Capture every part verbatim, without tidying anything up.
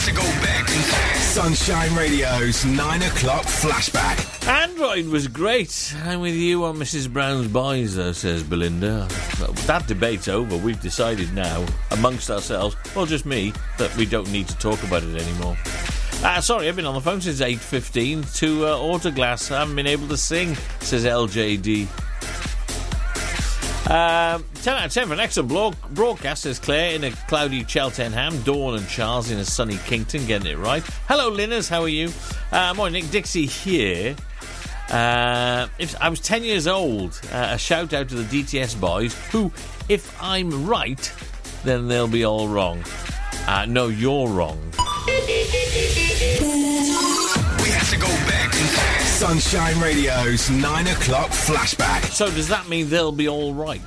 to go back in time. Sunshine Radio's nine o'clock flashback. Android was great. I'm with you on Missus Brown's Boys, though, says Belinda. Well, that debate's over. We've decided now, amongst ourselves, well, just me, that we don't need to talk about it anymore. Uh, sorry, I've been on the phone since eight fifteen to uh, Autoglass. I haven't been able to sing, says L J D. Um, ten out of ten for an excellent blog- broadcast, says Claire, in a cloudy Cheltenham. Dawn and Charles in a sunny Kington, getting it right. Hello, Linners, how are you? Uh, morning, Nick Dixie here. Uh, if I was ten years old, uh, a shout out to the D T S boys, who, if I'm right, then they'll be all wrong. Uh, no, you're wrong. We have to go back in time. Sunshine Radio's nine o'clock flashback. So does that mean they'll be all right?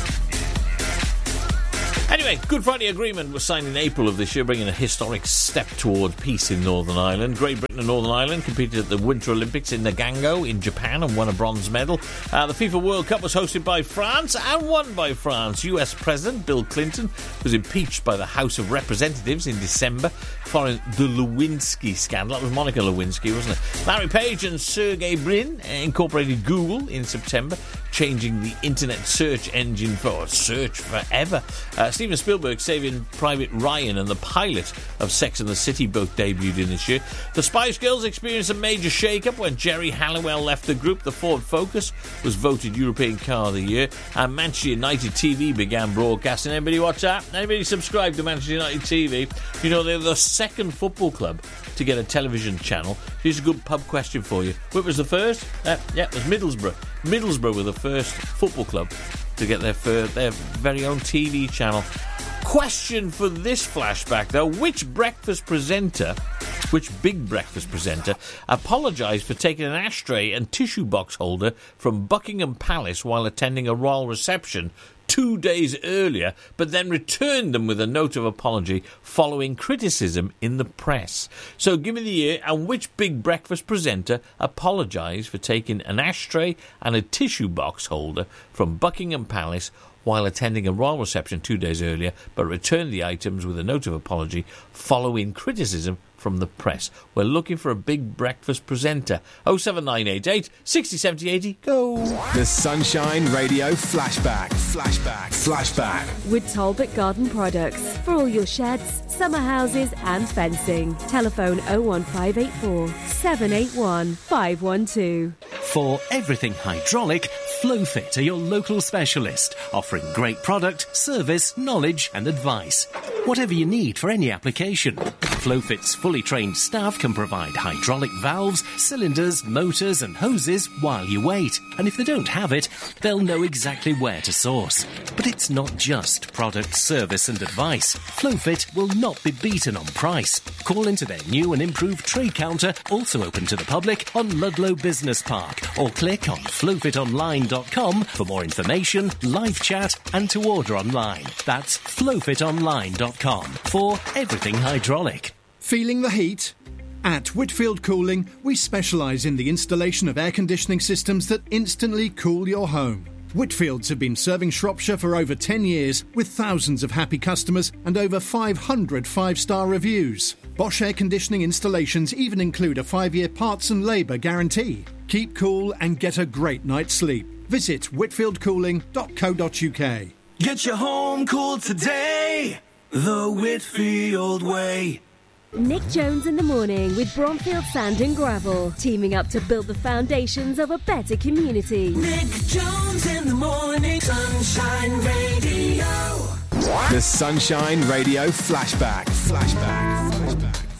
Anyway, Good Friday Agreement was signed in April of this year, bringing a historic step toward peace in Northern Ireland. Great Britain and Northern Ireland competed at the Winter Olympics in Nagano in Japan and won a bronze medal. Uh, the FIFA World Cup was hosted by France and won by France. U S President Bill Clinton was impeached by the House of Representatives in December following the Lewinsky scandal. That was Monica Lewinsky, wasn't it? Larry Page and Sergey Brin incorporated Google in September, changing the internet search engine for search forever. Uh, Steven Spielberg saving Private Ryan and the pilot of Sex and the City both debuted in this year. The Spice Girls experienced a major shake-up when Jerry Halliwell left the group. The Ford Focus was voted European Car of the Year, and Manchester United T V began broadcasting. Anybody watch that? Anybody subscribe to Manchester United T V? You know, they're the second football club to get a television channel. Here's a good pub question for you. What was the first? Uh, yeah, it was Middlesbrough. Middlesbrough were the first football club to get their first, their very own T V channel. Question for this flashback, though. Which breakfast presenter, which big breakfast presenter, apologised for taking an ashtray and tissue box holder from Buckingham Palace while attending a royal reception two days earlier, but then returned them with a note of apology following criticism in the press? So give me the year, and which big breakfast presenter apologised for taking an ashtray and a tissue box holder from Buckingham Palace while attending a royal reception two days earlier, but returned the items with a note of apology following criticism from the press? We're looking for a big breakfast presenter. oh seven nine eight eight, six oh seven oh, eighty, go! The Sunshine Radio flashback. Flashback. Flashback. With Talbot Garden Products for all your sheds, summer houses and fencing. Telephone oh one five eight four, seven eight one, five one two. For everything hydraulic, Flowfit are your local specialist, offering great product, service, knowledge and advice. Whatever you need for any application, Flowfit's fully trained staff can provide hydraulic valves, cylinders, motors and hoses while you wait. And if they don't have it, they'll know exactly where to source. But it's not just product, service and advice. Flowfit will not be beaten on price. Call into their new and improved trade counter, also open to the public, on Ludlow Business Park, or click on flowfit online dot com for more information, live chat and to order online. That's flowfit online dot com for everything hydraulic. Feeling the heat? At Whitfield Cooling, we specialise in the installation of air conditioning systems that instantly cool your home. Whitfields have been serving Shropshire for over ten years, with thousands of happy customers and over five hundred five-star reviews. Bosch air conditioning installations even include a five-year parts and labour guarantee. Keep cool and get a great night's sleep. Visit whitfield cooling dot co dot uk. Get your home cooled today, the Whitfield way. Nick Jones in the morning with Bromfield Sand and Gravel, teaming up to build the foundations of a better community. Nick Jones in the morning, Sunshine Radio. The Sunshine Radio flashback. Flashback. Flashback.